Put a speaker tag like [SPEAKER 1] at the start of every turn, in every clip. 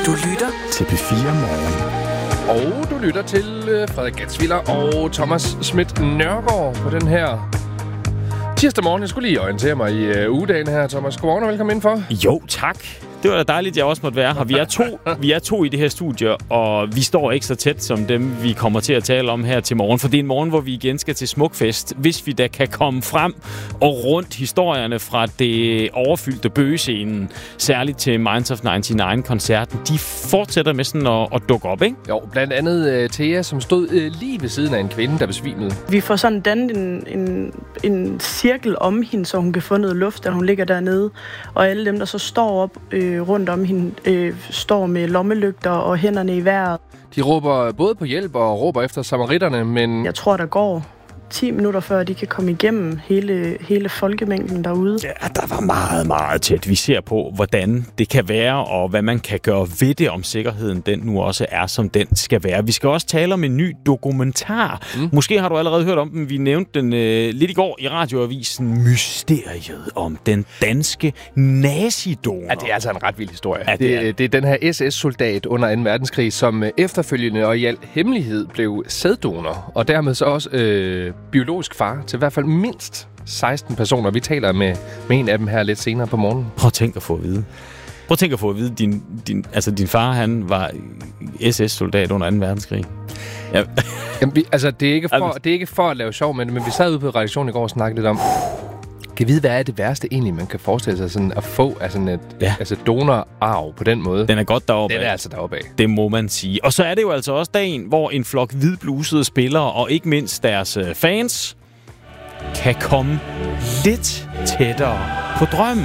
[SPEAKER 1] Du lytter
[SPEAKER 2] til P4 Morgen.
[SPEAKER 3] Og du lytter til Frederik Gatsviller og Thomas Schmidt Nørgaard på den her tirsdag morgen. Jeg skulle lige orientere mig i ugedagen her, Thomas. Godmorgen og velkommen indenfor.
[SPEAKER 2] Jo, tak. Det var da dejligt, at jeg også måtte være her. Vi er to i det her studie, og vi står ikke så tæt som dem, vi kommer til at tale om her til morgen. For det er en morgen, hvor vi igen skal til Smukfest. Hvis vi da kan komme frem og rundt historierne fra det overfyldte bøgescenen, særligt til Minds of 99-koncerten, de fortsætter med sådan at dukke op, ikke?
[SPEAKER 3] Jo, blandt andet Thea, som stod lige ved siden af en kvinde, der besvimede.
[SPEAKER 4] Vi får sådan dannet en cirkel om hende, så hun kan få noget luft, da hun ligger dernede. Og alle dem, der så står op rundt om hende, står med lommelygter og hænderne i vejret.
[SPEAKER 3] De råber både på hjælp og råber efter samaritterne, men
[SPEAKER 4] Jeg tror, der går 10 minutter, før de kan komme igennem hele folkemængden derude.
[SPEAKER 2] Ja, der var meget, meget tæt. Vi ser på, hvordan det kan være, og hvad man kan gøre ved det, om sikkerheden den nu også er, som den skal være. Vi skal også tale om en ny dokumentar. Måske har du allerede hørt om den. Vi nævnte den lidt i går i radioavisen. Mysteriet om den danske nazidonor.
[SPEAKER 3] ja, det er altså en ret vild historie.
[SPEAKER 2] Ja,
[SPEAKER 3] det er den her SS-soldat under 2. verdenskrig, som efterfølgende og i al hemmelighed blev sæddonor, og dermed så også biologisk far til i hvert fald mindst 16 personer. Vi taler med en af dem her lidt senere på morgenen.
[SPEAKER 2] Prøv at tænke at få at vide, din far, han var SS-soldat under 2. verdenskrig. Ja.
[SPEAKER 3] Jamen, det er ikke for at lave sjov med det, men vi sad ude på redaktionen i går og snakkede lidt om, kan vide, hvad er det værste egentlig, man kan forestille sig sådan at få af sådan et donorarv på den måde?
[SPEAKER 2] Den er godt deroppe.
[SPEAKER 3] Den er altså deroppe af.
[SPEAKER 2] Det må man sige. Og så er det jo altså også dagen, hvor en flok hvidblusede spillere, og ikke mindst deres fans, kan komme lidt tættere på drømmen.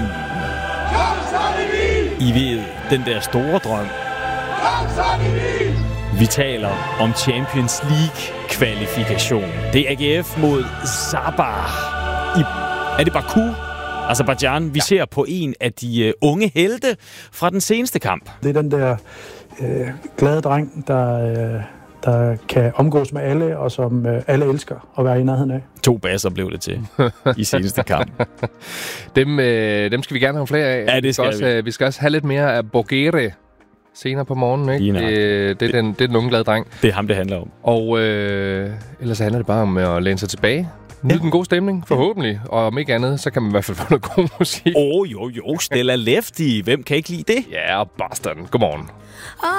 [SPEAKER 2] I ved, den der store drøm. Vi taler om Champions League-kvalifikation. Det er AGF mod Sabah er det Baku? Aserbajdsjan. Vi ser på en af de unge helte fra den seneste kamp.
[SPEAKER 5] Det er den der glade dreng, der kan omgås med alle, og som alle elsker at være i nærheden af.
[SPEAKER 2] 2 basser blev det til i seneste kamp.
[SPEAKER 3] Dem skal vi gerne have flere af.
[SPEAKER 2] Ja, det skal vi.
[SPEAKER 3] Vi skal også have lidt mere af Borgere senere på morgenen, ikke? Det er den unge glade dreng.
[SPEAKER 2] Det er ham, det handler om.
[SPEAKER 3] Og ellers handler det bare om at læne sig tilbage. Nyde den gode stemning, forhåbentlig. Og om ikke andet, så kan man i hvert fald få noget god musik.
[SPEAKER 2] Jo. Stella Lefty. Hvem kan ikke lide det?
[SPEAKER 3] Ja, og Boston. Godmorgen.